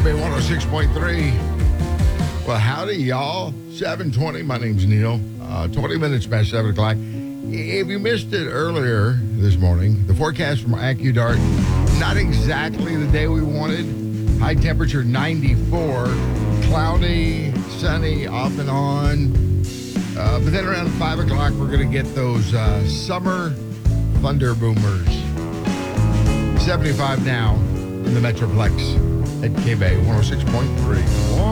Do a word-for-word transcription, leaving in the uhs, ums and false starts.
B one oh six point three. Well, howdy, y'all. seven twenty. My name's Neil. Uh, twenty minutes past seven o'clock. If you missed it earlier this morning, the forecast from AccuDart, not exactly the day we wanted. High temperature ninety-four. Cloudy, sunny, off and on. Uh, but then around five o'clock, we're going to get those uh, summer thunder boomers. seventy-five now in the Metroplex at K B one oh six point three.